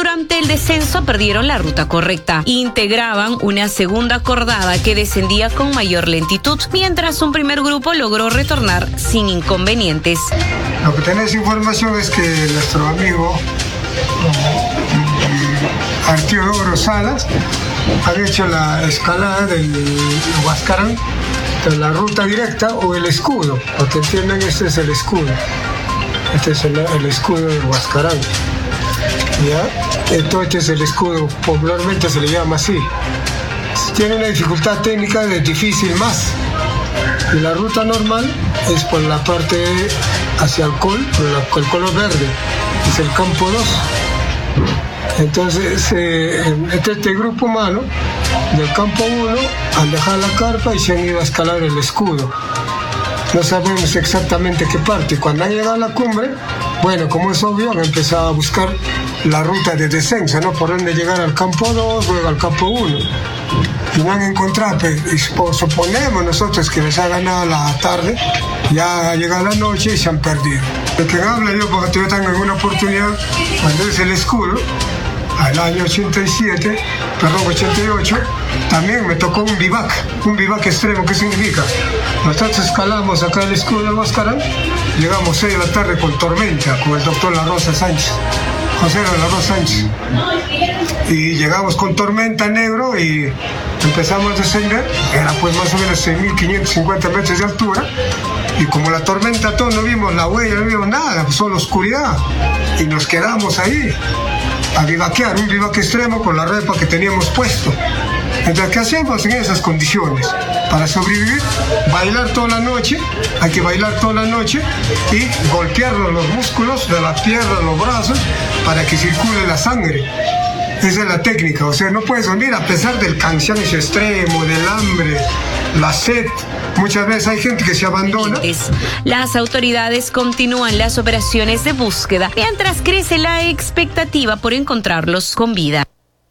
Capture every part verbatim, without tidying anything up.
durante el descenso perdieron la ruta correcta. Integraban una segunda cordada que descendía con mayor lentitud, mientras un primer grupo logró retornar sin inconvenientes. Lo que tenés información es que nuestro amigo Arteodoro Salas ha hecho la escalada del Huascarán, de la ruta directa o el escudo. Para que entiendan, este es el escudo. Este es el, el escudo del Huascarán. ¿Ya? Entonces este es el escudo, popularmente se le llama así. Tiene una dificultad técnica de difícil más. Y la ruta normal es por la parte hacia el col, por la, el color verde, es el campo dos. Entonces, eh, este, este grupo humano del campo uno han dejado la carpa y se han ido a escalar el escudo. No sabemos exactamente qué parte. Cuando han llegado a la cumbre, bueno, como es obvio, han empezado a buscar la ruta de descenso, ¿no? Por dónde llegar al campo dos, luego al campo uno. Y no han encontrado, pues, y suponemos nosotros que les ha ganado la tarde, ya ha llegado la noche y se han perdido. De que habla yo, porque yo tengo alguna oportunidad, cuando es el escudo, al año ochenta y siete, perdón, ochenta y ocho, también me tocó un vivac, un vivac extremo. ¿Qué significa? Nosotros escalamos acá el escudo del Huascarán, llegamos seis de la tarde con tormenta, con el doctor La Rosa Sánchez, José La Rosa Sánchez. Y llegamos con tormenta negro y empezamos a descender, era pues más o menos seis mil quinientos cincuenta metros de altura, y como la tormenta todo, no vimos la huella, no vimos nada, solo oscuridad, y nos quedamos ahí a vivaquear, un vivaque extremo con la ropa que teníamos puesto. Entonces, ¿qué hacemos en esas condiciones? Para sobrevivir, bailar toda la noche, hay que bailar toda la noche y golpear los músculos de la pierna, los brazos, para que circule la sangre. Esa es la técnica, o sea, no puedes dormir a pesar del cansancio extremo, del hambre, la sed. Muchas veces hay gente que se abandona. Las autoridades continúan las operaciones de búsqueda, mientras crece la expectativa por encontrarlos con vida.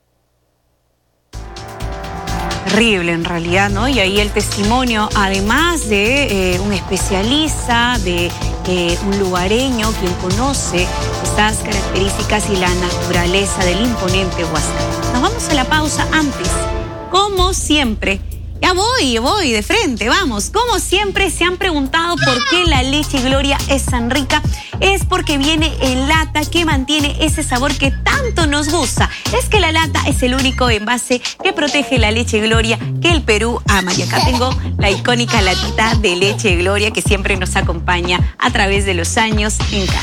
Terrible en realidad, ¿no? Y ahí el testimonio, además de eh, un especialista, de eh, un lugareño, quien conoce estas características y la naturaleza del imponente Huascarán. Nos vamos a la pausa antes, como siempre. Ya voy, voy de frente, vamos. Como siempre se han preguntado por qué la leche Gloria es tan rica. Es porque viene en lata, que mantiene ese sabor que tanto nos gusta. Es que la lata es el único envase que protege la leche Gloria que el Perú ama. Y acá tengo la icónica latita de leche Gloria que siempre nos acompaña a través de los años en casa.